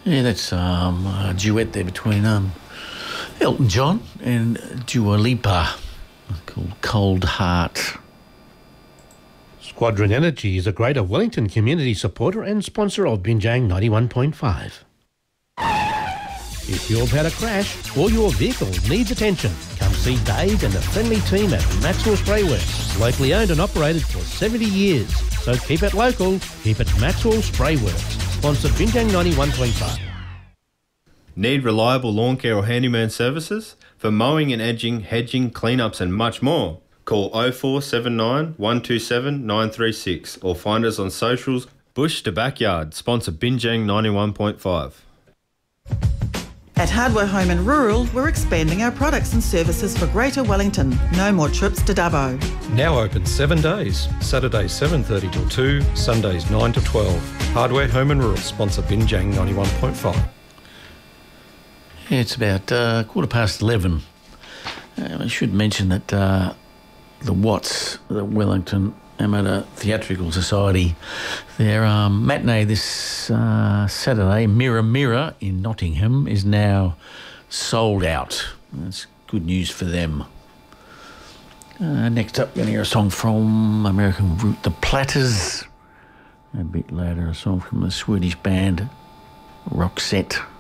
Yeah, that's a duet there between Elton John and Dua Lipa called Cold Heart. Squadron Energy is a Greater Wellington community supporter and sponsor of Binjang 91.5. If you've had a crash or your vehicle needs attention, come see Dave and the friendly team at Maxwell Spray Works, locally owned and operated for 70 years. So keep it local, keep it Maxwell Spray Works. Sponsor Binjang 91.5. Need reliable lawn care or handyman services? For mowing and edging, hedging, cleanups and much more, call 0479 127 936 or find us on socials. Bush to Backyard, sponsor Binjang 91.5. At Hardware Home and Rural, we're expanding our products and services for Greater Wellington. No more trips to Dubbo. Now open 7 days. Saturdays 7:30 till 2, Sundays 9 to 12. Hardware Home and Rural, sponsor Binjang 91.5. Yeah, it's about 11:15. I should mention that the Watts, the Wellington Amateur Theatrical Society, their matinee this Saturday, Mirror Mirror in Nottingham, is now sold out. That's good news for them. Next up, we're going to hear a song from American Root, The Platters. A bit later, a song from the Swedish band Roxette.